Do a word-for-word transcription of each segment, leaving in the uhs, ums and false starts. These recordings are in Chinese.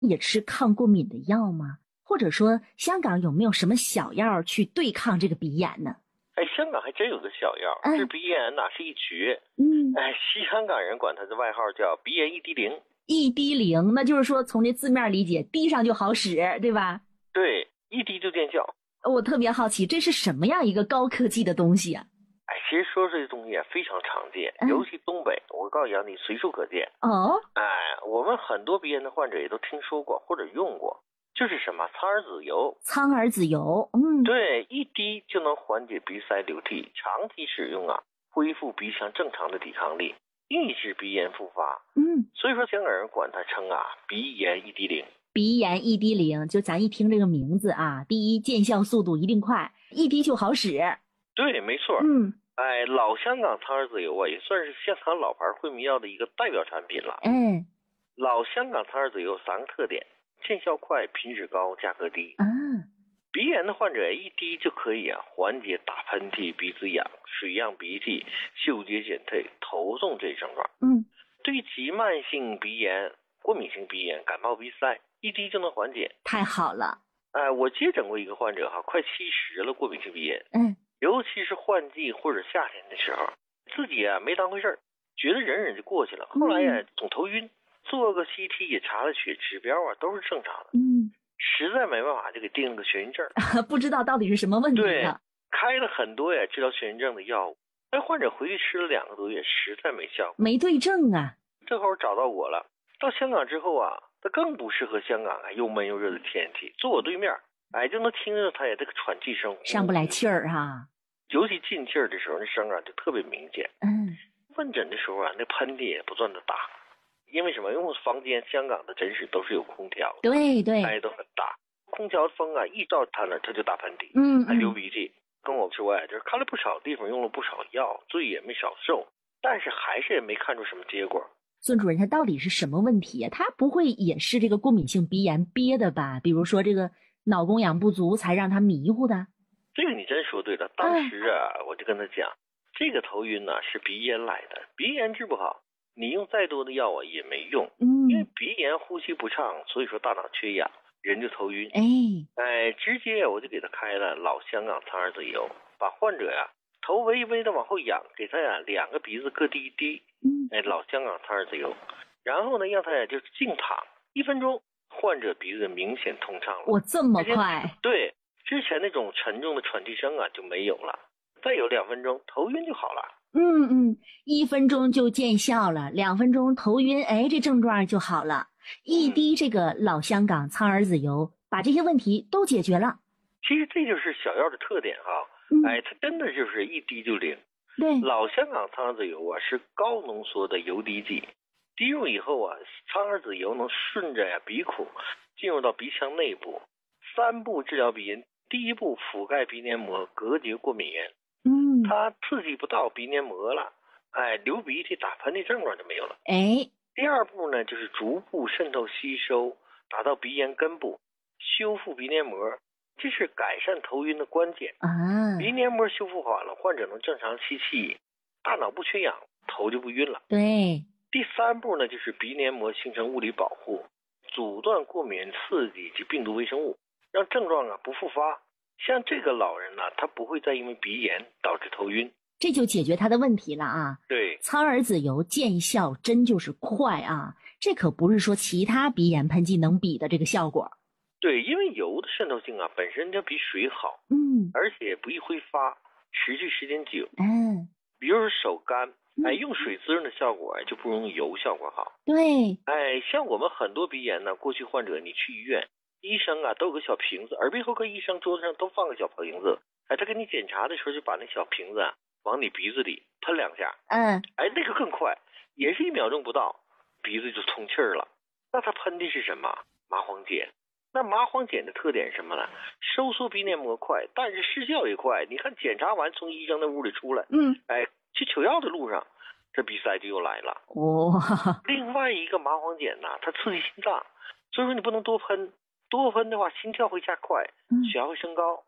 也吃抗过敏的药吗？或者说香港有没有什么小药去对抗这个鼻炎呢？ 哎，香港还真有个小药， 嗯治鼻炎哪是一绝。 嗯， 哎，西香港人管它的外号叫鼻炎一滴灵。 一滴灵，那就是说从这字面理解，滴上就好使，对吧？ 对，一滴就见效。 我特别好奇，这是什么样一个高科技的东西啊？ 哎，其实说这些东西啊非常常见， 嗯尤其东北，我告诉你啊，你随处可见。 哦， 哎，我们很多鼻炎的患者也都听说过或者用过，就是什么苍耳子油。 苍耳子油，嗯， 对，一滴就能缓解鼻塞流涕，长期使用啊，恢复鼻腔正常的抵抗力，抑制鼻炎复发。 嗯， 所以说香港人管它称啊鼻炎一滴灵。 鼻炎一滴灵，就咱一听这个名字啊，第一见效速度一定快，一滴就好使。 对，没错。 嗯， 哎，老香港苍耳子油啊，也算是香港老牌惠民药的一个代表产品了。 哎， 老香港苍耳子油有三个特点：见效快、品质高、价格低。 啊， 鼻炎的患者一滴就可以啊缓解打喷嚏、鼻子痒、水样鼻涕、嗅觉减退、头痛这些症状。 嗯， 对于急慢性鼻炎、过敏性鼻炎、感冒鼻塞，一滴就能缓解。 太好了。 哎，我接诊过一个患者哈，快七十了，过敏性鼻炎， 嗯， 尤其是换季或者夏天的时候，自己啊没当回事儿，觉得忍忍就过去了。后来呀、总头晕，做个 C T 也查了血，指标啊都是正常的。 嗯， 实在没办法，就给定了个眩晕症。 不知道到底是什么问题对呢？， 开了很多呀治疗眩晕症的药物，但患者回去吃了两个多月，实在没效果。 没对症啊。 这会儿找到我了，到香港之后啊，他更不适合香港啊又闷又热的天气，坐我对面，哎，就能听着他呀这个喘气声， 上不来气儿哈。 尤其进气儿的时候，那声啊就特别明显。 嗯， 问诊的时候啊，那喷嚏也不断的打，因为什么？因为我房间香港的诊室都是有空调的， 对对， 哎，都很大，空调风啊一到他那儿他就打喷嚏， 嗯还流嗯， 鼻涕。跟我说呀，就是看了不少地方，用了不少药，罪也没少受，但是还是也没看出什么结果。 孙主任，他到底是什么问题啊？他不会也是这个过敏性鼻炎憋的吧？比如说这个脑供氧不足才让他迷糊的？ 这个你真说对了。当时啊，我就跟他讲，这个头晕呢、是鼻炎来的，鼻炎治不好，你用再多的药啊也没用，因为嗯， 鼻炎呼吸不畅，所以说大脑缺氧，人就头晕。 哎， 哎，直接我就给他开了老香港苍耳子油，把患者呀、头微微的往后仰，给他呀两个鼻子各滴一滴， 嗯， 哎，老香港苍耳子油，然后呢让他呀就静躺一分钟，患者鼻子明显通畅了。 我这么快？ 对，之前那种沉重的喘气声啊就没有了，再有两分钟头晕就好了。 嗯嗯，一分钟就见效了，两分钟头晕，哎，这症状就好了。一滴这个老香港苍耳子油，把这些问题都解决了。 其实这就是小药的特点哈、 嗯， 哎，它真的就是一滴就灵。 对， 老香港苍耳子油啊是高浓缩的油滴剂，滴入以后啊，苍耳子油能顺着呀鼻孔进入到鼻腔内部，三步治疗鼻炎。第一步覆盖鼻黏膜，隔绝过敏源， 嗯， 它刺激不到鼻黏膜了，哎，流鼻涕、打喷嚏症状就没有了。 哎， 第二步呢，就是逐步渗透吸收，达到鼻炎根部，修复鼻黏膜，这是改善头晕的关键。 啊， 鼻黏膜修复好了，患者能正常吸气，大脑不缺氧，头就不晕了。 对， 第三步呢，就是鼻黏膜形成物理保护，阻断过敏刺激及病毒微生物，让症状啊不复发。像这个老人呢、他不会再因为鼻炎导致头晕。 这就解决他的问题了啊。 对， 苍耳子油见效真就是快啊，这可不是说其他鼻炎喷剂能比的这个效果。 对，因为油的渗透性啊本身就比水好， 嗯， 而且不易挥发，持续时间久。 嗯， 比如说手干，哎， 嗯用水滋润的效果哎就不如油效果好。 对， 哎，像我们很多鼻炎呢，过去患者你去医院，医生啊都有个小瓶子，耳鼻喉科医生桌子上都放个小瓶子，哎，他给你检查的时候就把那小瓶子啊往你鼻子里喷两下， 嗯， 哎，那个更快，也是一秒钟不到，鼻子就通气儿了。那他喷的是什么？麻黄碱。那麻黄碱的特点是什么呢？收缩鼻黏膜快，但是失效也快。你看检查完从医生那屋里出来， 嗯， 哎，去取药的路上，这鼻塞就又来了。 哇， 另外一个麻黄碱呢，它刺激心脏，所以说你不能多喷，多喷的话心跳会加快， 嗯血压会升高。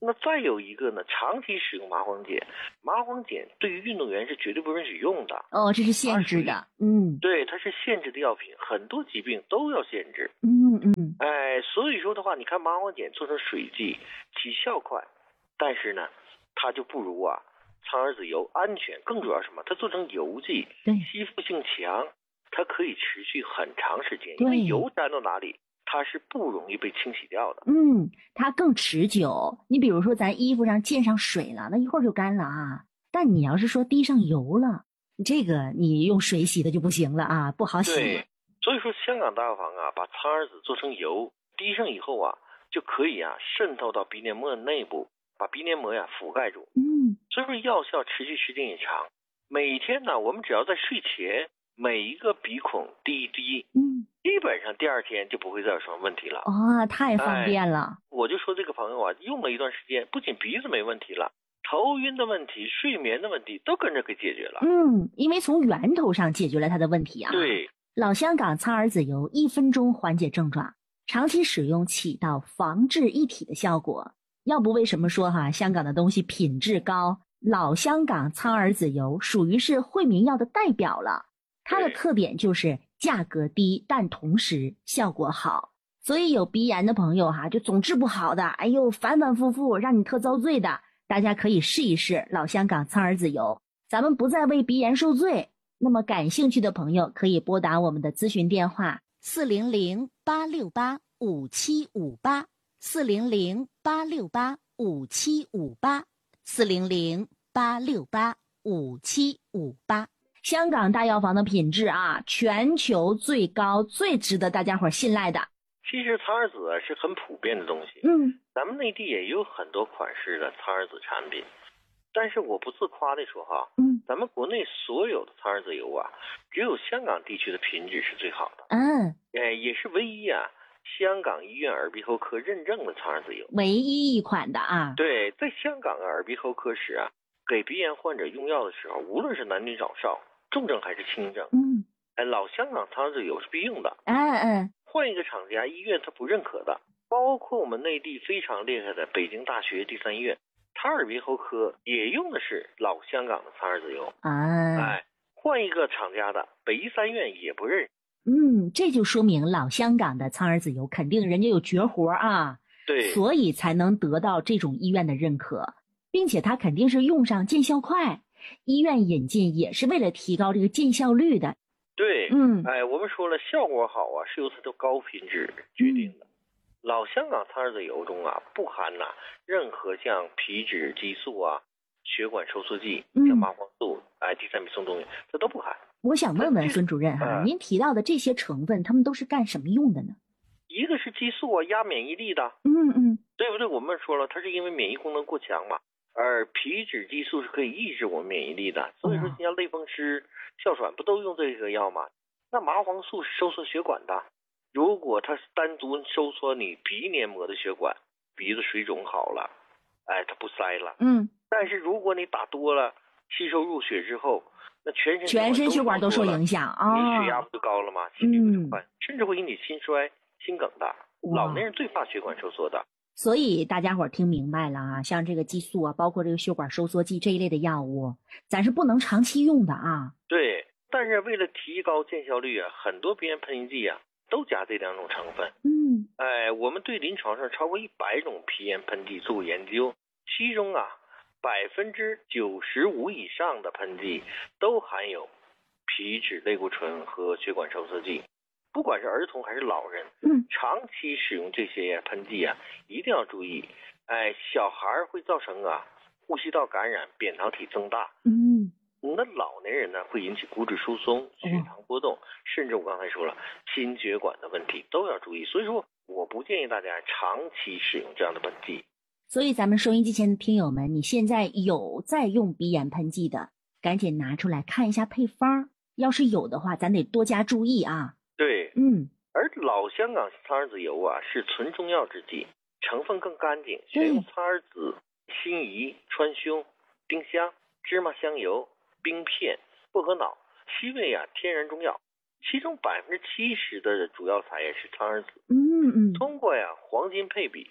那再有一个呢，长期使用麻黄碱，麻黄碱对于运动员是绝对不允许用的。 哦，这是限制的。嗯， 对，它是限制的药品，很多疾病都要限制。 嗯嗯， 哎，所以说的话，你看麻黄碱做成水剂，起效快，但是呢，它就不如啊苍耳子油安全。更主要什么？它做成油剂， 对， 吸附性强，它可以持续很长时间， 对， 因为油沾到哪里，它是不容易被清洗掉的。 嗯，它更持久。你比如说咱衣服上溅上水了，那一会儿就干了啊。但你要是说滴上油了，这个你用水洗的就不行了啊，不好洗。 对，所以说香港大药房啊，把苍耳子做成油，滴上以后啊，就可以啊渗透到鼻黏膜内部，把鼻黏膜呀覆盖住。 嗯， 所以说药效持续时间也长。每天呢，我们只要在睡前每一个鼻孔滴一滴， 嗯， 基本上第二天就不会再有什么问题了。 哦，太方便了。 哎，我就说这个朋友啊，用了一段时间，不仅鼻子没问题了，头晕的问题、睡眠的问题都跟着给解决了。 嗯，因为从源头上解决了他的问题啊。 对， 老香港苍耳子油一分钟缓解症状，长期使用起到防治一体的效果。要不为什么说哈香港的东西品质高？老香港苍耳子油属于是惠民药的代表了。它的特点就是价格低，但同时效果好。所以有鼻炎的朋友哈，就总治不好的，哎呦，反反复复让你特遭罪的，大家可以试一试老香港苍耳子油。咱们不再为鼻炎受罪。那么感兴趣的朋友可以拨打我们的咨询电话四零零八六八五七五八四零零八六八五七五八四零零八六八五七五八。香港大药房的品质啊，全球最高，最值得大家伙信赖的。 其实苍耳子是很普遍的东西， 嗯， 咱们内地也有很多款式的苍耳子产品。但是我不自夸的说哈， 嗯， 咱们国内所有的苍耳子油啊，只有香港地区的品质是最好的。 嗯， 哎，也是唯一啊，香港医院耳鼻喉科认证的苍耳子油， 唯一一款的啊。 对，在香港的耳鼻喉科时啊，给鼻炎患者用药的时候，无论是男女老少，重症还是轻症， 嗯， 哎，老香港苍耳子油是必用的。 嗯嗯， 换一个厂家，医院它不认可的，包括我们内地非常厉害的北京大学第三医院。他耳鼻喉科也用的是老香港的苍耳子油啊， 哎，换一个厂家的北医三院也不认。 嗯，这就说明老香港的苍耳子油肯定人家有绝活啊， 对， 所以才能得到这种医院的认可，并且它肯定是用上见效快，医院引进也是为了提高这个见效率的。 对， 嗯， 哎，我们说了，效果好啊，是由它的高品质决定的。嗯，老香港苍耳子油中啊，不含呐、啊、任何像皮质激素啊、血管收缩剂、 嗯、 像麻黄素、哎、地塞米松东西，这都不含。 我想问问孙主任哈、啊，您提到的这些成分，他们都是干什么用的呢？ 一个是激素啊，压免疫力的， 嗯嗯， 对不对？我们说了，它是因为免疫功能过强嘛，而皮质激素是可以抑制我们免疫力的，所以说像类风湿、哮喘不都用这个药吗？那麻黄素是收缩血管的。如果它是单独收缩你鼻黏膜的血管，鼻子水肿好了，哎，它不塞了。 嗯。 但是如果你打多了，吸收入血之后，那全身全身血管都受影响啊， 你血压不就高了吗？心率不就快，嗯、甚至会引起心衰、心梗的。老年人最怕血管收缩的。 所以大家伙听明白了啊，像这个激素啊，包括这个血管收缩剂这一类的药物，咱是不能长期用的啊。 对，但是为了提高见效率啊，很多鼻炎喷剂剂啊。都加这两种成分。 嗯， 哎，我们对临床上超过一百种皮炎喷剂做过研究，其中啊，百分之九十五以上的喷剂都含有皮质类固醇和血管收缩剂。不管是儿童还是老人， 嗯， 长期使用这些喷剂啊，一定要注意。哎，小孩会造成啊呼吸道感染、扁桃体增大。 嗯。 那老年人呢，会引起骨质疏松、血糖波动，嗯、甚至我刚才说了，心血管的问题都要注意。所以说，我不建议大家长期使用这样的喷剂。 所以咱们收音机前的听友们，你现在有在用鼻炎喷剂的，赶紧拿出来看一下配方，要是有的话，咱得多加注意啊。 对， 嗯。 而老香港苍耳子油啊，是纯中药制剂，成分更干净，选用苍耳子、辛夷、川芎、丁香、芝麻香油、冰片、薄荷脑，七味啊天然中药，其中百分之七十的主要材料是苍耳子。 嗯嗯。 通过呀黄金配比，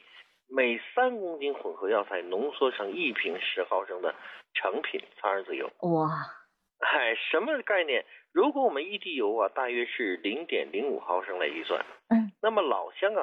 每三公斤混合药材浓缩成一瓶十毫升的成品苍耳子油。 哇， 哎，什么概念？如果我们一滴油啊大约是零点零五毫升来计算， 嗯， 那么老香港